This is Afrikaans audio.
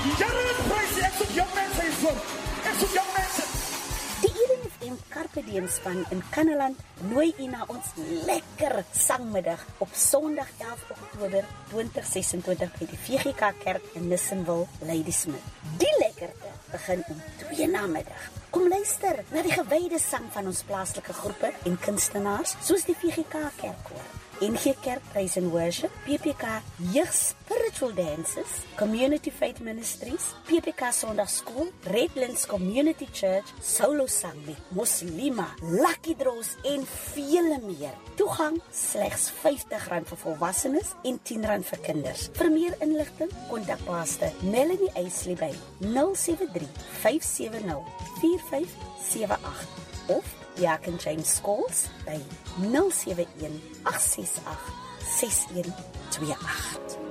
Jared Price, ek soek jong mense hier voor. Ek soek jong mense. Die Eden FM Carpe Diem span in Kannaland nooi u na ons lekker sangmiddag op Sondag 11 Oktober 2026 by die VGK Kerk in Nissenwil, Ladysmith. Die lekkerte begin om 2 namiddag. Kom luister na die gewyde sang van ons plaaslike groepe en kunstenaars soos die VGK Kerkkoor, NG Kerk Praise and Worship, PPK Jeug Spiritual Dances, Community Faith Ministries, PPK Sondagskool, Redlands Community Church, solo sang met Moslima, Lucky Draws en vele meer. Toegang slegs R50 vir volwassenes en R10 vir kinders. Vir meer inligting, kontak Pastor Melanie Eisley by 073 570 4578 of Jaken James Scholes by 071 868 6128.